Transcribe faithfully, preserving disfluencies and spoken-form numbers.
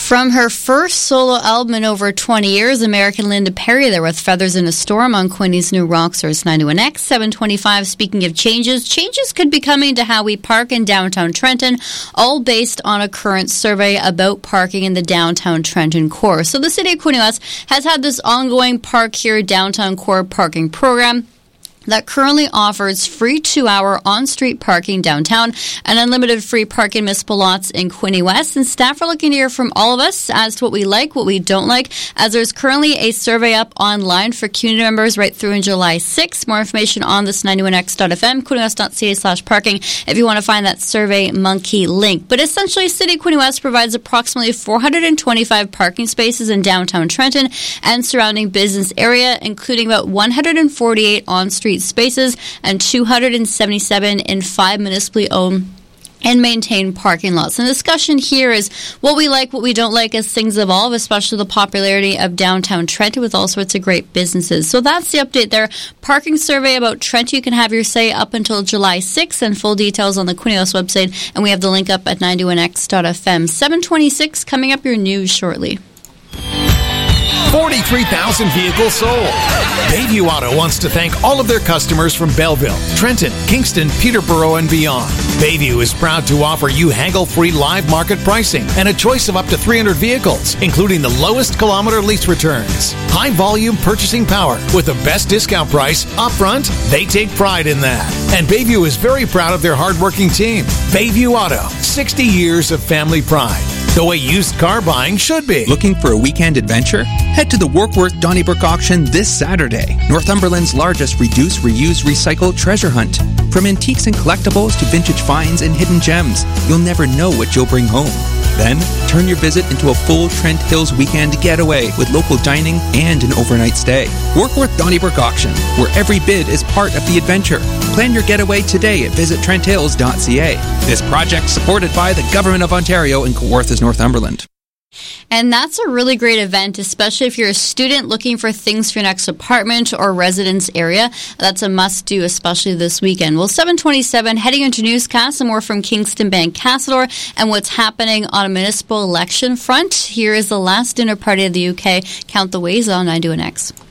From her first solo album in over twenty years, American Linda Perry there with Feathers in a Storm on Queenie's New Rock Source ninety-one X, seven twenty-five. Speaking of changes, changes could be coming to how we park in downtown Trenton, all based on a current survey about parking in the downtown Trenton core. So the City of Quinte West has had this ongoing Park Here Downtown Core parking program that currently offers free two-hour on-street parking downtown and unlimited free parking municipal lots in Quinte West. And staff are looking to hear from all of us as to what we like, what we don't like, as there's currently a survey up online for community members right through in July sixth. More information on this ninety-one X dot F M, quinte west dot c a slash parking, if you want to find that Survey Monkey link. But essentially, City of Quinte West provides approximately four hundred twenty-five parking spaces in downtown Trenton and surrounding business area, including about one hundred forty-eight on-street spaces and two hundred seventy-seven in five municipally owned and maintained parking lots. And the discussion here is what we like, what we don't like as things evolve, especially the popularity of downtown Trenton with all sorts of great businesses. So that's the update there. Parking survey about Trenton. You can have your say up until July sixth, and full details on the Quinte West website. And we have the link up at ninety-one X dot F M. seven twenty-six, coming up your news shortly. forty-three thousand vehicles sold. Bayview Auto wants to thank all of their customers from Belleville, Trenton, Kingston, Peterborough, and beyond. Bayview is proud to offer you haggle-free live market pricing and a choice of up to three hundred vehicles, including the lowest kilometer lease returns. High volume purchasing power with the best discount price upfront. They take pride in that. And Bayview is very proud of their hardworking team. Bayview Auto, sixty years of family pride. The way used car buying should be. Looking for a weekend adventure? Head to the Workworth Donnybrook auction this Saturday. Northumberland's largest reduce, reuse, recycle treasure hunt. From antiques and collectibles to vintage finds and hidden gems, you'll never know what you'll bring home. Then, turn your visit into a full Trent Hills weekend getaway with local dining and an overnight stay. Workworth Donnybrook Auction, where every bid is part of the adventure. Plan your getaway today at visit trent hills dot c a. This project supported by the Government of Ontario and Kawarthas, Northumberland. And that's a really great event, especially if you're a student looking for things for your next apartment or residence area. That's a must-do, especially this weekend. Well, seven twenty-seven, heading into newscast, and more from Kingston Bank Castleor and what's happening on a municipal election front. Here is the last dinner party of the U K. Count the ways on ninety-one X.